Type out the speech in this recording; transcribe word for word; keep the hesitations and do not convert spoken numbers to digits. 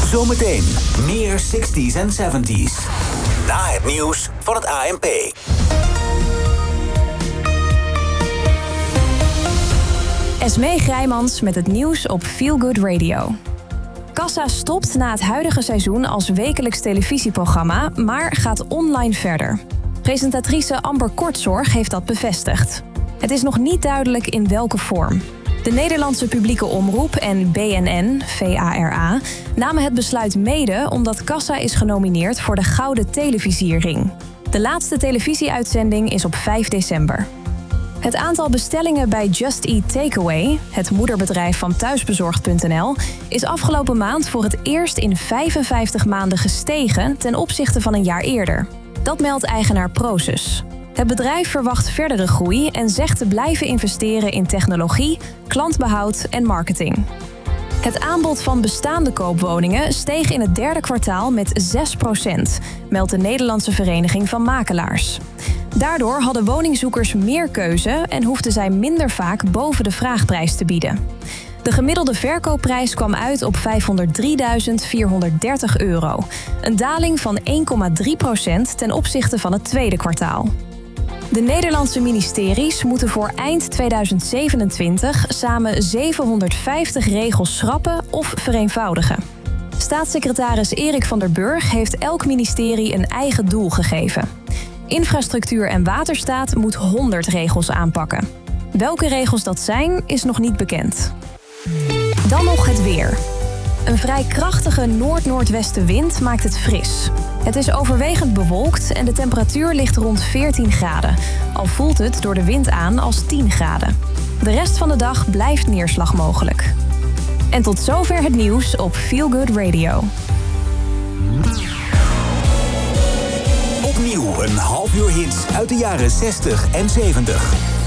Zometeen meer zestig's en zeventig's. Na het nieuws van het A N P. Esmee Grijmans met het nieuws op Feel Good Radio. Kassa stopt na het huidige seizoen als wekelijks televisieprogramma, maar gaat online verder. Presentatrice Amber Kortzorg heeft dat bevestigd. Het is nog niet duidelijk in welke vorm. De Nederlandse publieke omroep en B N N, V A R A, namen het besluit mede omdat Kassa is genomineerd voor de Gouden Televisierring. De laatste televisieuitzending is op vijf december. Het aantal bestellingen bij Just Eat Takeaway, het moederbedrijf van thuisbezorgd punt n l, is afgelopen maand voor het eerst in vijfenvijftig maanden gestegen ten opzichte van een jaar eerder. Dat meldt eigenaar Prosus. Het bedrijf verwacht verdere groei en zegt te blijven investeren in technologie, klantbehoud en marketing. Het aanbod van bestaande koopwoningen steeg in het derde kwartaal met zes procent, meldt de Nederlandse Vereniging van Makelaars. Daardoor hadden woningzoekers meer keuze en hoefden zij minder vaak boven de vraagprijs te bieden. De gemiddelde verkoopprijs kwam uit op vijfhonderddrieduizend vierhonderddertig euro. Een daling van één komma drie procent ten opzichte van het tweede kwartaal. De Nederlandse ministeries moeten voor eind tweeduizend zevenentwintig samen zevenhonderdvijftig regels schrappen of vereenvoudigen. Staatssecretaris Erik van der Burg heeft elk ministerie een eigen doel gegeven. Infrastructuur en Waterstaat moet honderd regels aanpakken. Welke regels dat zijn, is nog niet bekend. Dan nog het weer. Een vrij krachtige noord-noordwestenwind maakt het fris. Het is overwegend bewolkt en de temperatuur ligt rond veertien graden. Al voelt het door de wind aan als tien graden. De rest van de dag blijft neerslag mogelijk. En tot zover het nieuws op Feel Good Radio. Opnieuw een half uur hits uit de jaren zestig en zeventig.